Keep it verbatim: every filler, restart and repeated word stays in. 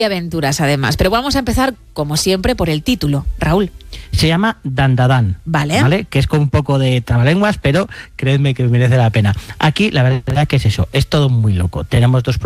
aventuras además. Pero vamos a empezar, como siempre, por el título. Raúl. Se llama Dandadán, Vale. ¿vale? Que es con un poco de trabalenguas, pero creedme que merece la pena. Aquí la verdad que es eso, es todo muy loco. Tenemos dos